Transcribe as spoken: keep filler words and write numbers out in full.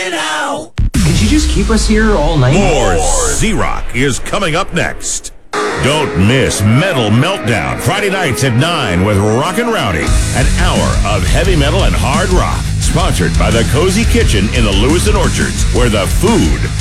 Now. Could you just keep us here all night? More Z-Rock is coming up next. Don't miss Metal Meltdown, Friday nights at nine with Rockin' Rowdy. An hour of heavy metal and hard rock. Sponsored by the Cozy Kitchen in the Lewiston Orchards, where the food